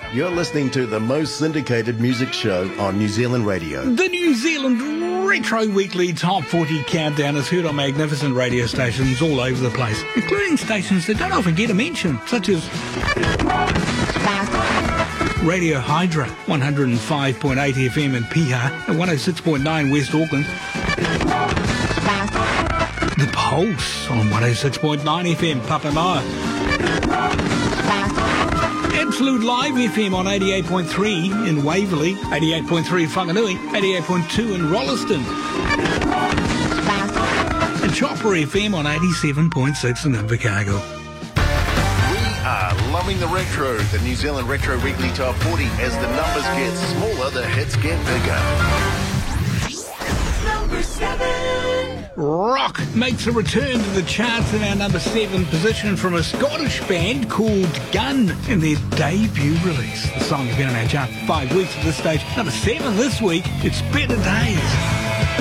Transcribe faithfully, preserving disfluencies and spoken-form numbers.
You're listening to the most syndicated music show on New Zealand radio. The New Zealand Retro Weekly Top forty Countdown is heard on magnificent radio stations all over the place, including stations that don't often get a mention, such as Radio Hydra, one oh five point eight F M in Piha and one oh six point nine West Auckland. The Pulse on one oh six point nine F M, Papamoa. Absolute Live F M on eighty-eight point three in Waverley, eighty-eight point three in Whanganui, eighty-eight point two in Rolleston. And Chopper F M on eighty-seven point six in Invercargill. We are loving the retro, the New Zealand Retro Weekly Top forty. As the numbers get smaller, the hits get bigger. Number seven. Rock makes a return to the charts in our number seven position from a Scottish band called Gun in their debut release. The song has been on our chart for five weeks at this stage. Number seven this week, it's Better Days.